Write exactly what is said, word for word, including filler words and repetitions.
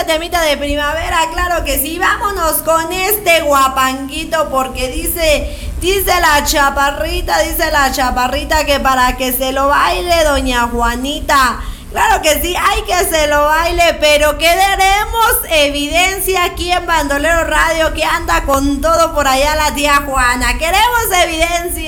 ese temita de primavera, claro que sí. Vámonos con este guapanguito porque dice, dice la chaparrita, dice la chaparrita que para que se lo baile doña Juanita. Claro que sí, hay que se lo baile, pero queremos evidencia aquí en Bandolero Radio que anda con todo por allá la tía Juana. Queremos evidencia.